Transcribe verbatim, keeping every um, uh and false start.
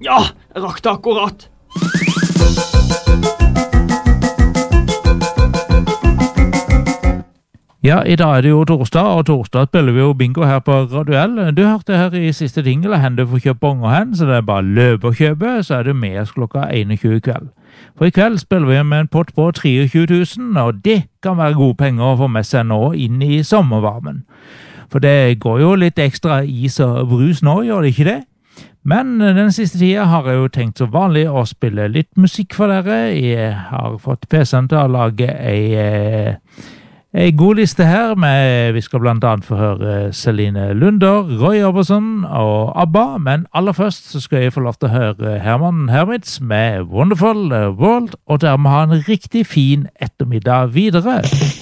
Ja, jeg rakk det akkurat. Ja, i dag er det jo torsdag, og torsdag spiller vi jo bingo her på Radio L. Du hørte her i siste jingle hen du får kjøpe bonger hen, så det er bare løp og kjøpe, så er du med oss klokka enogtyve i kveld. For i kveld spiller vi med en pott på treogtyve tusen, og det kan være gode penger å få med seg nå inn i sommervarmen. For det går jo litt ekstra is og brus nå, gjør det ikke det? Men den siste tida har jeg jo tenkt så vanlig å spille litt musikk for dere. Jeg har fått P C-en til å lage ei... En god liste her, med, vi skal blant annet få høre Celine Lunder, Roy Orbison og ABBA, men aller først så skal jeg få lov til å høre Herman Hermits med Wonderful World, og dermed ha en riktig fin ettermiddag videre.